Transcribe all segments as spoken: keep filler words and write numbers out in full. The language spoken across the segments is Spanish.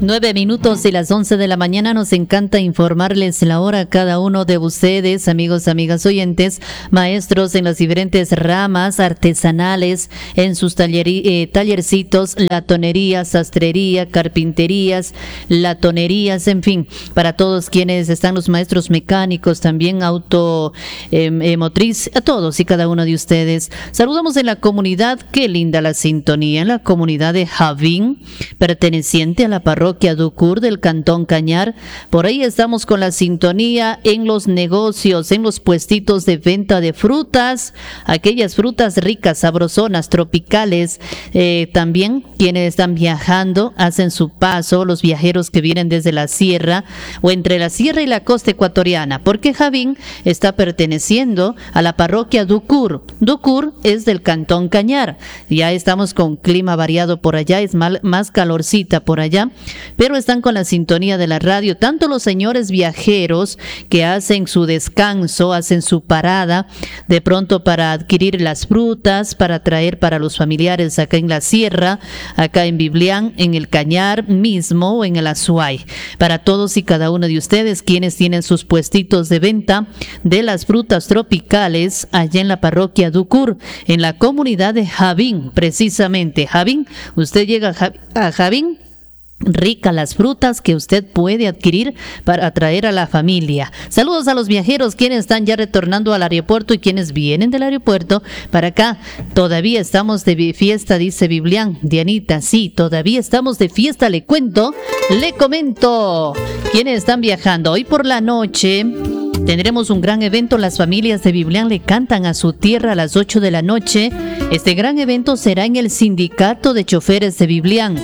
Nueve minutos de las once de la mañana. Nos encanta informarles la hora a cada uno de ustedes, amigos, amigas oyentes, maestros en las diferentes ramas artesanales, en sus talleri- eh, tallercitos, latonería, sastrería, carpinterías, latonerías, en fin, para todos quienes están, los maestros mecánicos, también auto eh, eh, motriz, a todos y cada uno de ustedes. Saludamos en la comunidad, qué linda la sintonía, en la comunidad de Javín, perteneciente a la parroquia Ducur del Cantón Cañar. Por ahí estamos con la sintonía en los negocios, en los puestitos de venta de frutas, aquellas frutas ricas, sabrosonas, tropicales. Eh, también quienes están viajando, hacen su paso, los viajeros que vienen desde la sierra o entre la sierra y la costa ecuatoriana, porque Javín está perteneciendo a la parroquia Ducur. Ducur es del Cantón Cañar. Ya estamos con clima variado por allá, es mal, más calorcita por allá, pero están con la sintonía de la radio, tanto los señores viajeros que hacen su descanso, hacen su parada, de pronto para adquirir las frutas, para traer para los familiares acá en la sierra, acá en Biblián, en el Cañar mismo o en el Azuay. Para todos y cada uno de ustedes quienes tienen sus puestitos de venta de las frutas tropicales allá en la parroquia Ducur, en la comunidad de Javín, precisamente. Javín, usted llega a Javín, rica las frutas que usted puede adquirir para atraer a la familia. Saludos a los viajeros quienes están ya retornando al aeropuerto y quienes vienen del aeropuerto para acá. Todavía estamos de fiesta, dice Biblián. Dianita, sí, todavía estamos de fiesta, le cuento, le comento. Quienes están viajando hoy por la noche, tendremos un gran evento. Las familias de Biblián le cantan a su tierra a las ocho de la noche. Este gran evento será en el Sindicato de Choferes de Biblián.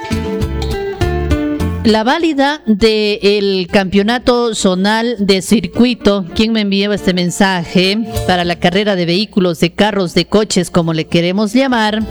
La válida del campeonato zonal de circuito, ¿quién me enviaba este mensaje? Para la carrera de vehículos, de carros, de coches, como le queremos llamar.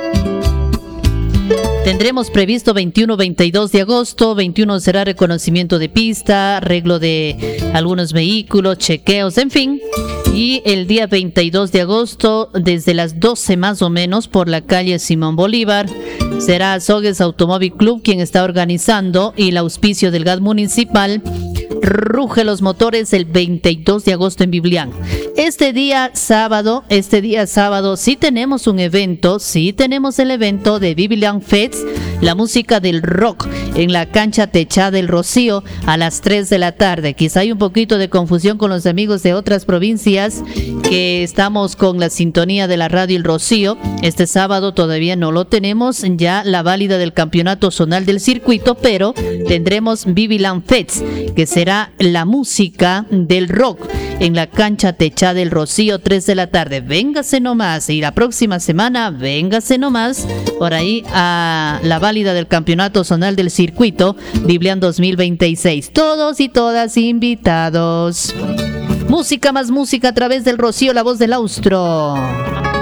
Tendremos previsto veintiuno, veintidós de agosto. veintiuno será reconocimiento de pista, arreglo de algunos vehículos, chequeos, en fin. Y el día veintidós de agosto, desde las doce más o menos, por la calle Simón Bolívar, será Sogues Automóvil Club quien está organizando, y el auspicio del G A D municipal. Ruge los motores el veintidós de agosto en Biblián. Este día sábado, este día sábado sí tenemos un evento, sí tenemos el evento de Biblián Fest, la música del rock en la cancha techada del Rocío a las tres de la tarde. Quizá hay un poquito de confusión con los amigos de otras provincias que estamos con la sintonía de la radio El Rocío. Este sábado todavía no lo tenemos, ya la válida del campeonato zonal del circuito, pero tendremos Biblián Fest, que será la música del rock en la cancha techada del Rocío, tres de la tarde. Véngase nomás, y la próxima semana véngase nomás por ahí a la válida del campeonato zonal del circuito Biblián dos mil veintiséis. Todos y todas invitados. Música más música a través del Rocío, la voz del Austro.